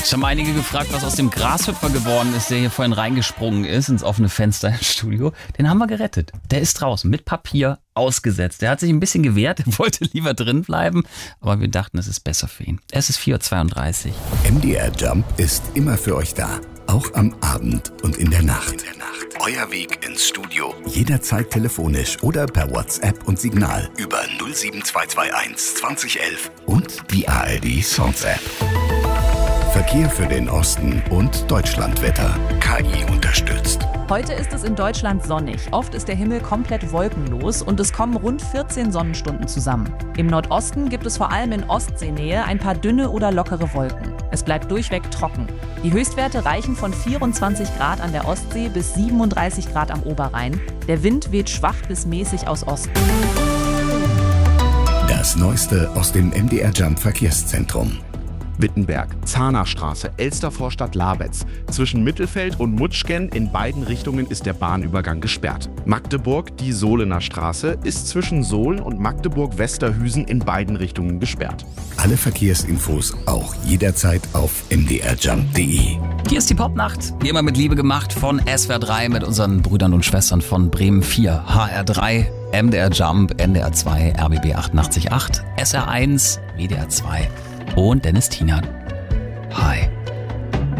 Es haben einige gefragt, was aus dem Grashüpfer geworden ist, der hier vorhin reingesprungen ist ins offene Fenster im Studio. Den haben wir gerettet. Der ist draußen mit Papier ausgesetzt. Der hat sich ein bisschen gewehrt, wollte lieber drin bleiben, aber wir dachten, es ist besser für ihn. Es ist 4:32 Uhr. MDR Jump ist immer für euch da. Auch am Abend und in der Nacht. Euer Weg ins Studio. Jederzeit telefonisch oder per WhatsApp und Signal über 07221 2011 und die ARD Songs App. Verkehr für den Osten und Deutschlandwetter. KI unterstützt. Heute ist es in Deutschland sonnig. Oft ist der Himmel komplett wolkenlos und es kommen rund 14 Sonnenstunden zusammen. Im Nordosten gibt es vor allem in Ostseenähe ein paar dünne oder lockere Wolken. Es bleibt durchweg trocken. Die Höchstwerte reichen von 24 Grad an der Ostsee bis 37 Grad am Oberrhein. Der Wind weht schwach bis mäßig aus Osten. Das Neueste aus dem MDR Jump Verkehrszentrum. Wittenberg, Zahnachstraße, Elstervorstadt Labetz. Zwischen Mittelfeld und Mutschgen in beiden Richtungen ist der Bahnübergang gesperrt. Magdeburg, die Sohlener Straße, ist zwischen Sohlen und Magdeburg-Westerhüsen in beiden Richtungen gesperrt. Alle Verkehrsinfos auch jederzeit auf mdrjump.de. Hier ist die Popnacht, wie immer mit Liebe gemacht von SWR 3 mit unseren Brüdern und Schwestern von Bremen 4, HR 3, MDR Jump, NDR 2, RBB 88.8, SR 1, WDR 2 und Dennis Tinan. Hi.